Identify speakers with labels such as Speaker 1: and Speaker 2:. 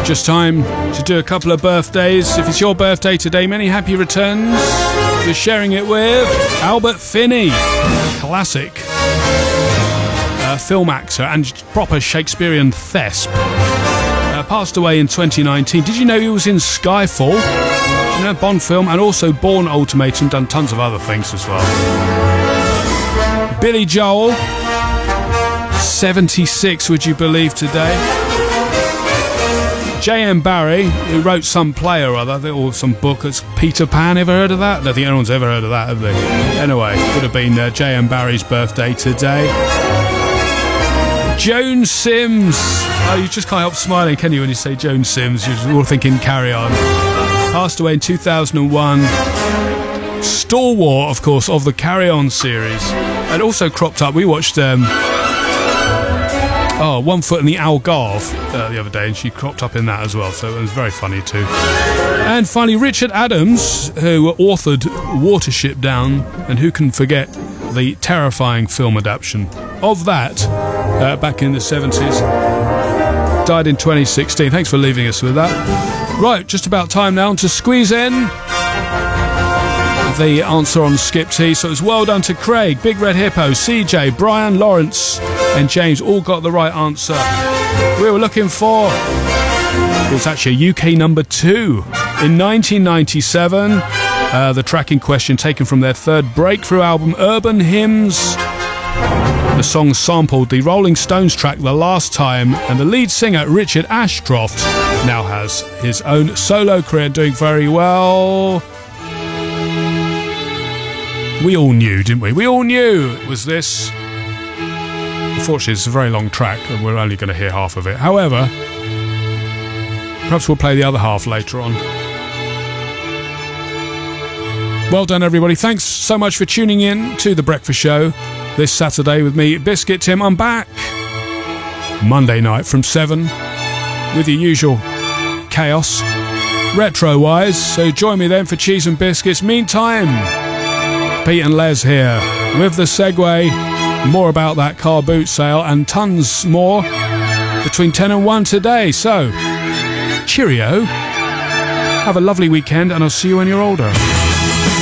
Speaker 1: Just time to do a couple of birthdays. If it's your birthday today, many happy returns. We're sharing it with Albert Finney, classic film actor and proper Shakespearean thesp. Passed away in 2019. Did you know he was in Skyfall? You know, Bond film, and also Bourne Ultimatum, done tons of other things as well. Billy Joel, 76, would you believe, today? J.M. Barrie, who wrote some play or other, or some book. It's Peter Pan. Ever heard of that? I don't think anyone's ever heard of that, have they? Anyway, would have been J.M. Barrie's birthday today. Joan Sims. Oh, you just can't help smiling, can you, when you say Joan Sims? You're all thinking Carry On. Passed away in 2001. Stalwart, of course, of the Carry On series. And also cropped up, we watched One Foot in the Algarve the other day, and she cropped up in that as well, so it was very funny too. And finally, Richard Adams, who authored Watership Down, and who can forget the terrifying film adaptation of that back in the 70s. Died in 2016. Thanks for leaving us with that. Right, just about time now to squeeze in the answer on Skip T. So it's well done to Craig, Big Red Hippo, CJ, Brian, Lawrence and James. All got the right answer. We were looking for, it was actually UK number 2 in 1997. The track in question taken from their third breakthrough album, Urban Hymns. The song sampled the Rolling Stones track The Last Time, and the lead singer Richard Ashcroft now has his own solo career, doing very well. We all knew, didn't we? We all knew it was this. Unfortunately, it's a very long track and we're only going to hear half of it. However, perhaps we'll play the other half later on. Well done, everybody. Thanks so much for tuning in to The Breakfast Show this Saturday with me, Biscuit Tim. I'm back Monday night from 7 with your usual chaos, retro-wise. So join me then for Cheese and Biscuits. Meantime, Pete and Les here with the Segway. More about that car boot sale and tons more between 10 and 1 today. So, cheerio. Have a lovely weekend and I'll see you when you're older.